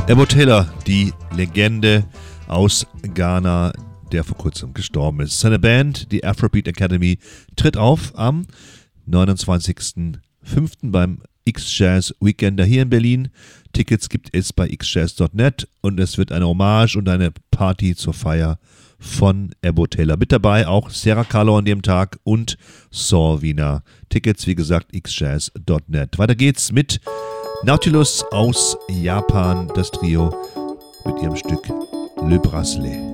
Ebo Taylor, die Legende aus Ghana, der vor kurzem gestorben ist. Seine Band, die Afrobeat Academy, tritt auf am 29.05. beim X-Jazz Weekender hier in Berlin. Tickets gibt es bei xjazz.net und es wird eine Hommage und eine Party zur Feier von Ebo Taylor. Mit dabei auch Sarah Kahlo an dem Tag und Saul Wiener. Tickets, wie gesagt, xjazz.net. Weiter geht's mit Nautilus aus Japan, das Trio mit ihrem Stück Le Bracelet.